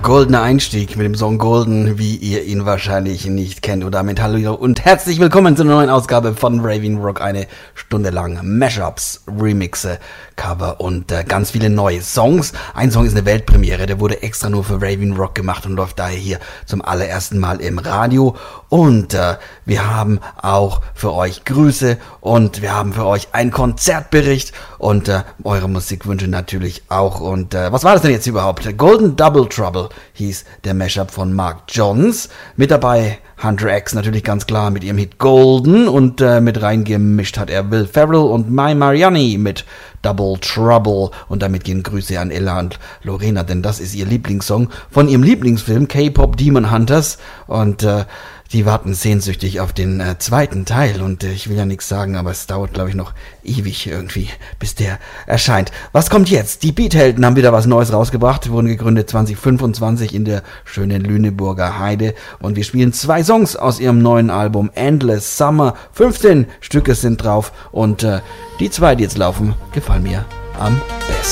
goldener Einstieg mit dem Song Golden, wie ihr ihn wahrscheinlich nicht kennt. Und damit hallo und herzlich willkommen zu einer neuen Ausgabe von Raving Rock. Eine Stunde lang Mashups, Remixe, Cover und ganz viele neue Songs. Ein Song ist eine Weltpremiere, der wurde extra nur für Raving Rock gemacht und läuft daher hier zum allerersten Mal im Radio. Und wir haben auch für euch Grüße und wir haben für euch einen Konzertbericht und eure Musikwünsche natürlich auch. Und was war das denn jetzt überhaupt? Golden Double Trouble hieß der Mashup von Mark Johns. Mit dabei Hunter X natürlich ganz klar mit ihrem Hit Golden und mit reingemischt hat er Will Ferrell und My Mariani mit Double Trouble. Und damit gehen Grüße an Ella und Lorena, denn das ist ihr Lieblingssong von ihrem Lieblingsfilm K-Pop Demon Hunters. Und die warten sehnsüchtig auf den zweiten Teil und ich will ja nichts sagen, aber es dauert, glaube ich, noch ewig irgendwie, bis der erscheint. Was kommt jetzt? Die Beathelden haben wieder was Neues rausgebracht, wurden gegründet 2025 in der schönen Lüneburger Heide und wir spielen 2 Songs aus ihrem neuen Album Endless Summer. 15 Stücke sind drauf und die 2, die jetzt laufen, gefallen mir am besten.